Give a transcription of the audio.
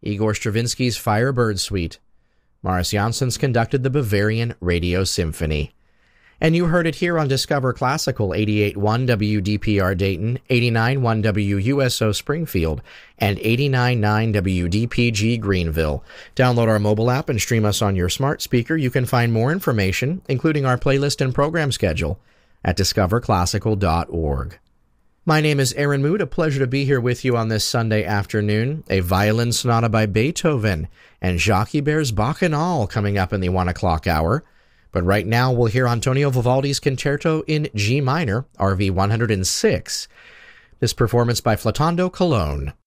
Igor Stravinsky's Firebird Suite. Morris Janssens conducted the Bavarian Radio Symphony. And you heard it here on Discover Classical, 88.1 WDPR Dayton, 89.1 WUSO Springfield, and 89.9 WDPG Greenville. Download our mobile app and stream us on your smart speaker. You can find more information, including our playlist and program schedule, at discoverclassical.org. My name is Aaron Mood. A pleasure to be here with you on this Sunday afternoon. A violin sonata by Beethoven and Jacques Ibert's Bacchanal coming up in the 1 o'clock hour. But right now, we'll hear Antonio Vivaldi's Concerto in G minor, RV 106. This performance by Flautando Colon.